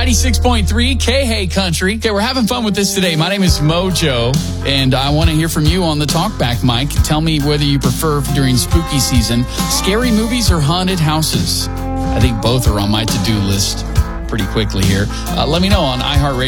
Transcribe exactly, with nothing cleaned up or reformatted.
ninety-six point three K-Hey Country. Okay, we're having fun with this today. My name is Mojo, and I want to hear from you on the talkback mic. Tell me whether you prefer, during spooky season, scary movies or haunted houses. I think both are on my to-do list pretty quickly here. Uh, let me know on iHeartRadio.